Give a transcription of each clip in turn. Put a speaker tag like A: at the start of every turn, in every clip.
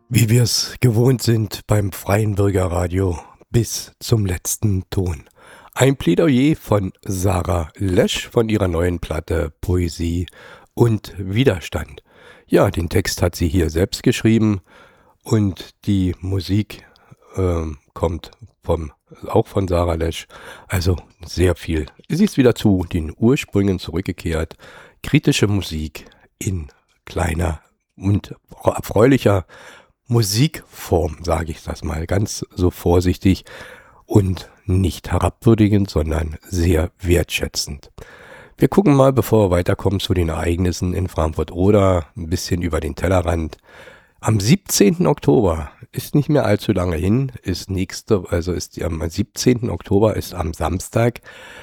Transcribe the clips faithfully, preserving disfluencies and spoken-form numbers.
A: Wie wir es gewohnt sind beim Freien Bürgerradio bis zum letzten Ton. Ein Plädoyer von Sarah Lesch von ihrer neuen Platte Poesie und Widerstand. Ja, den Text hat sie hier selbst geschrieben und die Musik äh, kommt vom, auch von Sarah Lesch. Also sehr viel. Sie ist wieder zu den Ursprüngen zurückgekehrt. Kritische Musik in kleiner und erfreulicher Musikform, sage ich das mal ganz so vorsichtig und nicht herabwürdigend, sondern sehr wertschätzend. Wir gucken mal, bevor wir weiterkommen, zu den Ereignissen in Frankfurt-Oder, ein bisschen über den Tellerrand. Am siebzehnten Oktober, ist nicht mehr allzu lange hin, ist nächste, also ist am siebzehnten Oktober ist am Samstag,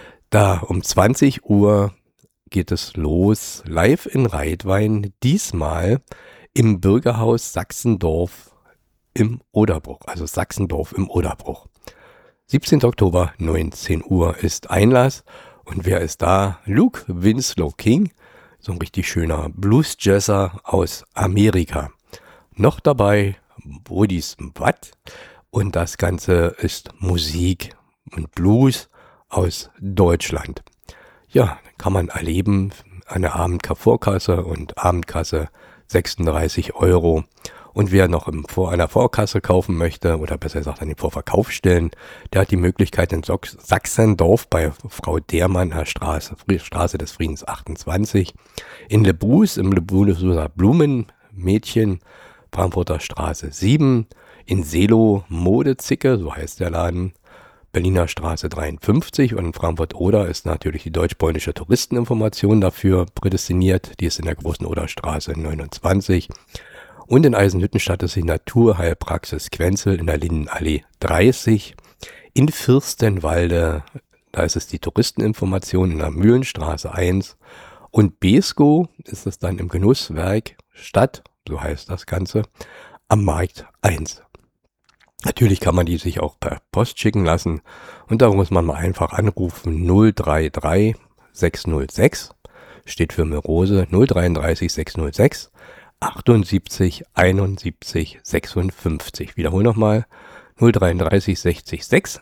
A: da um zwanzig Uhr geht es los, live in Reitwein, diesmal im Bürgerhaus Sachsendorf im Oderbruch, also Sachsendorf im Oderbruch. siebzehnten Oktober, neunzehn Uhr ist Einlass. Und wer ist da? Luke Winslow King, so ein richtig schöner Blues-Jazzer aus Amerika. Noch dabei Bodis Watt und das Ganze ist Musik und Blues aus Deutschland. Ja, kann man erleben, eine Abendvorkasse und Abendkasse sechsunddreißig Euro. Und wer noch im Vor einer Vorkasse kaufen möchte, oder besser gesagt an den Vorverkauf stellen, der hat die Möglichkeit in Sachsendorf bei Frau Dermann, Straße, Straße des Friedens achtundzwanzig, in Lebus, im Lebuser Blumenmädchen, Frankfurter Straße sieben, in Selo Modezicke, so heißt der Laden, Berliner Straße dreiundfünfzig und in Frankfurt-Oder ist natürlich die deutsch-polnische Touristeninformation dafür prädestiniert. Die ist in der Großen Oderstraße neunundzwanzig. Und in Eisenhüttenstadt ist die Naturheilpraxis Quenzel in der Lindenallee dreißig. In Fürstenwalde, da ist es die Touristeninformation in der Mühlenstraße eins. Und Beeskow ist es dann im Genusswerk Stadt, so heißt das Ganze, am Markt eins. Natürlich kann man die sich auch per Post schicken lassen und da muss man mal einfach anrufen null drei drei sechs null sechs, steht für Mirose, null drei drei sechs null sechs achtundsiebzig einundsiebzig sechsundfünfzig. Wiederhol nochmal null drei drei sechs sechs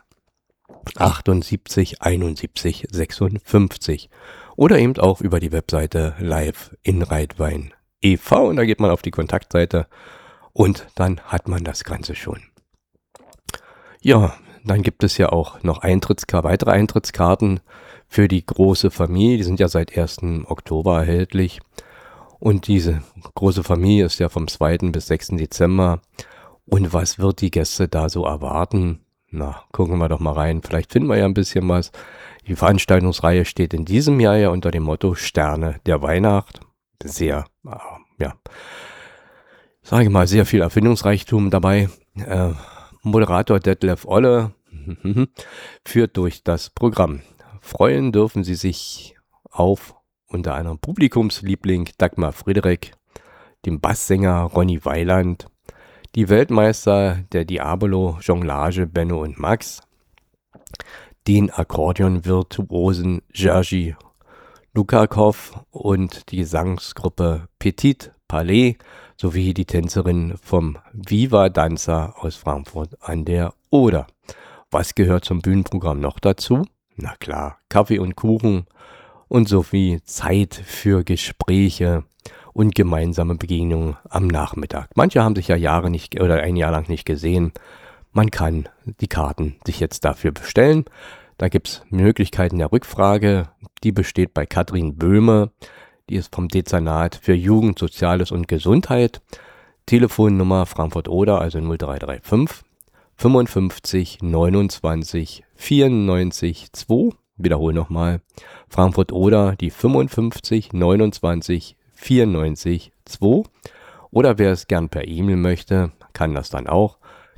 A: achtundsiebzig einundsiebzig sechsundfünfzig oder eben auch über die Webseite Live in Reitwein e V und da geht man auf die Kontaktseite und dann hat man das Ganze schon. Ja, dann gibt es ja auch noch Eintrittskarten, weitere Eintrittskarten für die große Familie. Die sind ja seit ersten Oktober erhältlich. Und diese große Familie ist ja vom zweiten bis sechsten Dezember. Und was wird die Gäste da so erwarten? Na, gucken wir doch mal rein. Vielleicht finden wir ja ein bisschen was. Die Veranstaltungsreihe steht in diesem Jahr ja unter dem Motto Sterne der Weihnacht. Sehr, ja, sage ich mal, sehr viel Erfindungsreichtum dabei. Äh, Moderator Detlef Olle führt durch das Programm. Freuen dürfen Sie sich auf unter anderem Publikumsliebling Dagmar Friedrich, dem Basssänger Ronny Weiland, die Weltmeister der Diabolo-Jonglage Benno und Max, den Akkordeon-Virtuosen Jerzy Lukakow und die Gesangsgruppe Petit Palais sowie die Tänzerin vom Viva Danza aus Frankfurt an der Oder. Was gehört zum Bühnenprogramm noch dazu? Na klar, Kaffee und Kuchen und sowie Zeit für Gespräche und gemeinsame Begegnungen am Nachmittag. Manche haben sich ja Jahre nicht oder ein Jahr lang nicht gesehen. Man kann die Karten sich jetzt dafür bestellen. Da gibt es Möglichkeiten der Rückfrage. Die besteht bei Katrin Böhme. Die ist vom Dezernat für Jugend, Soziales und Gesundheit. Telefonnummer Frankfurt-Oder, also null drei drei fünf fünfundfünfzig neunundzwanzig vierundneunzig zwei. Wiederhole nochmal. Frankfurt-Oder, die fünfundfünfzig neunundzwanzig vierundneunzig zwei. Oder wer es gern per E-Mail möchte, kann das dann auch.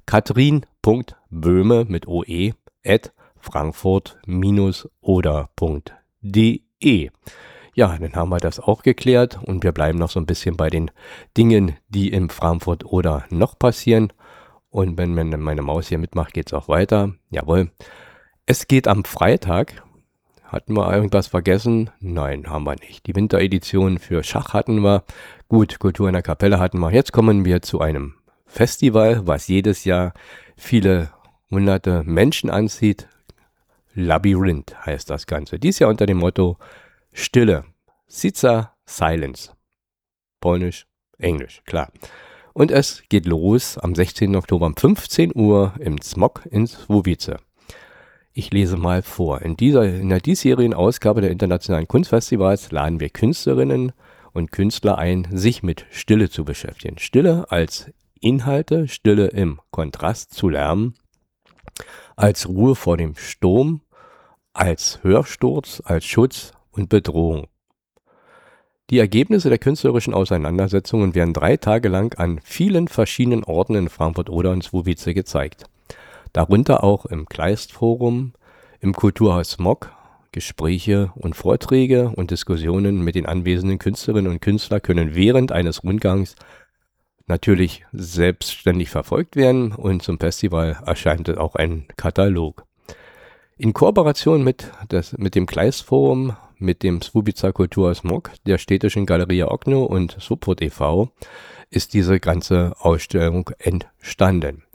A: Katrin.böhme mit O E at frankfurt-oder punkt de. Ja, dann haben wir das auch geklärt und wir bleiben noch so ein bisschen bei den Dingen, die in Frankfurt-Oder noch passieren. Und wenn meine Maus hier mitmacht, geht es auch weiter. Jawohl. Es geht am Freitag. Hatten wir irgendwas vergessen? Nein, haben wir nicht. Die Winteredition für Schach hatten wir. Gut, Kultur in der Kapelle hatten wir. Jetzt kommen wir zu einem Festival, was jedes Jahr viele hunderte Menschen anzieht. Labyrinth heißt das Ganze. Dies Jahr unter dem Motto Stille. Sica Silence. Polnisch, Englisch, klar. Und es geht los am sechzehnten Oktober um fünfzehn Uhr im Smog in Słubice. Ich lese mal vor. In dieser, in der diesjährigen Ausgabe der Internationalen Kunstfestivals laden wir Künstlerinnen und Künstler ein, sich mit Stille zu beschäftigen. Stille als Inhalte, Stille im Kontrast zu Lärm, als Ruhe vor dem Sturm, als Hörsturz, als Schutz und Bedrohung. Die Ergebnisse der künstlerischen Auseinandersetzungen werden drei Tage lang an vielen verschiedenen Orten in Frankfurt-Oder und Słubice gezeigt. Darunter auch im Kleist-Forum, im Kulturhaus Smog, Gespräche und Vorträge und Diskussionen mit den anwesenden Künstlerinnen und Künstlern können während eines Rundgangs natürlich selbstständig verfolgt werden und zum Festival erscheint auch ein Katalog. In Kooperation mit, das, mit dem Kleist-Forum, mit dem Słubicer Kulturhaus Smog, der städtischen Galeria Okno und Support e V ist diese ganze Ausstellung entstanden.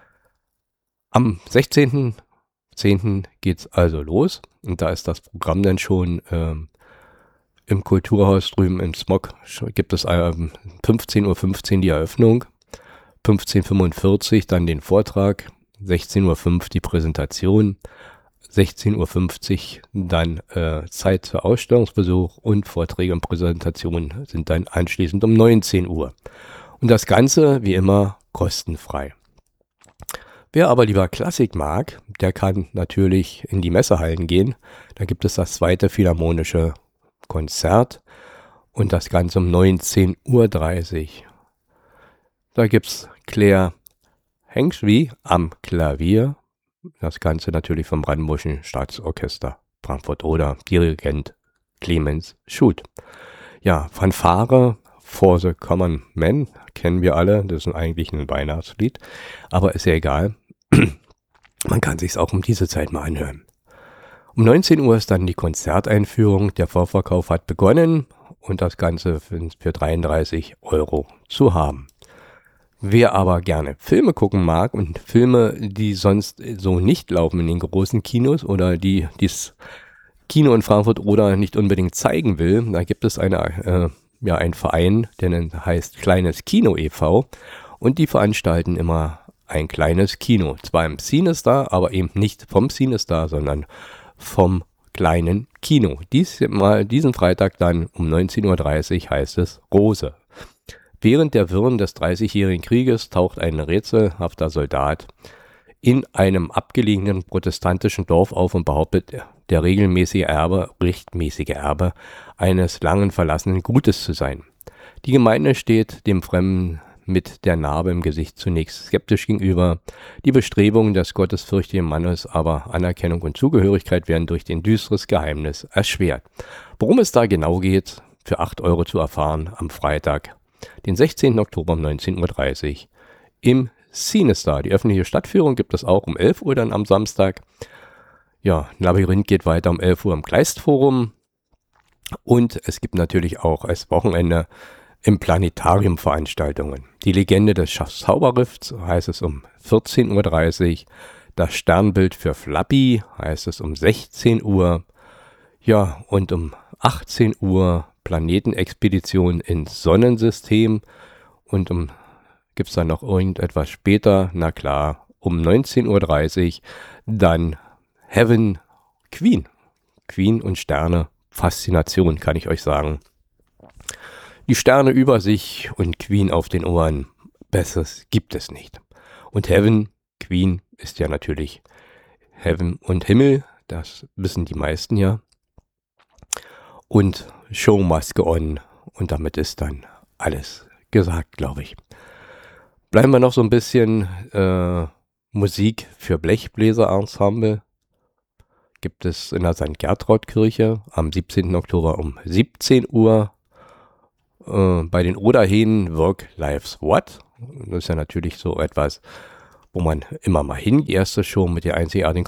A: Am sechzehnten zehnten geht es also los und da ist das Programm dann schon ähm, im Kulturhaus drüben im Smog. Gibt es ähm, fünfzehn Uhr fünfzehn die Eröffnung, fünfzehn Uhr fünfundvierzig dann den Vortrag, sechzehn Uhr fünf die Präsentation, sechzehn Uhr fünfzig dann äh, Zeit für Ausstellungsbesuch und Vorträge und Präsentationen sind dann anschließend um neunzehn Uhr. Und das Ganze wie immer kostenfrei. Wer aber lieber Klassik mag, der kann natürlich in die Messehallen gehen. Da gibt es das zweite philharmonische Konzert und das Ganze um neunzehn Uhr dreißig. Da gibt es Claire Hengschwi am Klavier. Das Ganze natürlich vom Brandenburgischen Staatsorchester Frankfurt-Oder, Dirigent Clemens Schut. Ja, Fanfare For the Common Man kennen wir alle, das ist eigentlich ein Weihnachtslied, aber ist ja egal. Man kann sich's auch um diese Zeit mal anhören. Um neunzehn Uhr ist dann die Konzerteinführung, der Vorverkauf hat begonnen und das Ganze für dreiunddreißig Euro zu haben. Wer aber gerne Filme gucken mag und Filme, die sonst so nicht laufen in den großen Kinos oder die das Kino in Frankfurt-Oder nicht unbedingt zeigen will, da gibt es eine, äh, ja, einen Verein, der heißt Kleines Kino e V und die veranstalten immer ein kleines Kino. Zwar im CineStar, aber eben nicht vom CineStar, sondern vom kleinen Kino. Dies mal, diesen Freitag dann um neunzehn Uhr dreißig heißt es Rose. Während der Wirren des Dreißigjährigen Krieges taucht ein rätselhafter Soldat in einem abgelegenen protestantischen Dorf auf und behauptet, der regelmäßige Erbe, rechtmäßige Erbe eines langen verlassenen Gutes zu sein. Die Gemeinde steht dem Fremden mit der Narbe im Gesicht zunächst skeptisch gegenüber. Die Bestrebungen des gottesfürchtigen Mannes, aber Anerkennung und Zugehörigkeit werden durch den düsteres Geheimnis erschwert. Worum es da genau geht, für acht Euro zu erfahren am Freitag, den sechzehnten Oktober um neunzehn Uhr dreißig im CineStar. Die öffentliche Stadtführung gibt es auch um elf Uhr dann am Samstag. Ja, Labyrinth geht weiter um elf Uhr im Kleist-Forum und es gibt natürlich auch als Wochenende im Planetarium Veranstaltungen. Die Legende des Zauberrifts heißt es um vierzehn Uhr dreißig. Das Sternbild für Flappy heißt es um sechzehn Uhr. Ja, und um achtzehn Uhr Planetenexpedition ins Sonnensystem. Und um gibt es dann noch irgendetwas später? Na klar, um neunzehn Uhr dreißig dann Heaven Queen. Queen und Sterne. Faszination, kann ich euch sagen. Die Sterne über sich und Queen auf den Ohren. Besseres gibt es nicht. Und Heaven, Queen, ist ja natürlich Heaven und Himmel. Das wissen die meisten ja. Und Show must go on. Und damit ist dann alles gesagt, glaube ich. Bleiben wir noch so ein bisschen äh, Musik für Blechbläser-Ensemble. Gibt es in der Sankt Gertraud-Kirche am siebzehnten Oktober um siebzehn Uhr. Äh, bei den Oderhähnen Work Lives What. Das ist ja natürlich so etwas, wo man immer mal hin. Die erste Show mit der einzigartigen